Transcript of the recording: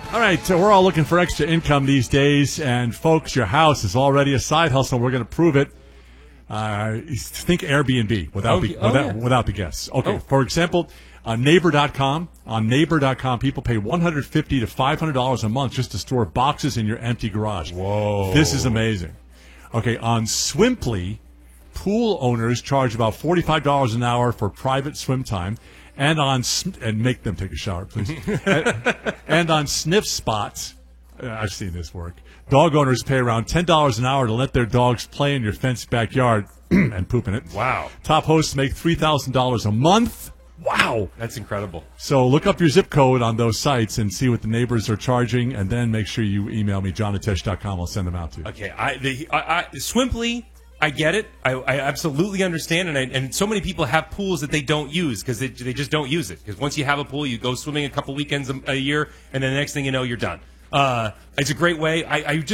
All right, so we're all looking for extra income these days, and folks, your house is already a side hustle. We're going to prove it. Think Airbnb without the guests. Okay, for example, on Neighbor.com, people pay $150 to $500 a month just to store boxes in your empty garage. Whoa. This is amazing. Okay, on Swimply, pool owners charge about $45 an hour for private swim time. And make them take a shower, please. and on Sniff Spots, I've seen this work. Dog owners pay around $10 an hour to let their dogs play in your fenced backyard and poop in it. Wow. Top hosts make $3,000 a month. Wow. That's incredible. So look up your zip code on those sites and see what the neighbors are charging, and then make sure you email me, john@tesh.com. I'll send them out to you. Okay. Swimply, I get it. I absolutely understand, and so many people have pools that they don't use because they just don't use it. Because once you have a pool, you go swimming a couple weekends a year, and then the next thing you know, you're done. It's a great way. I just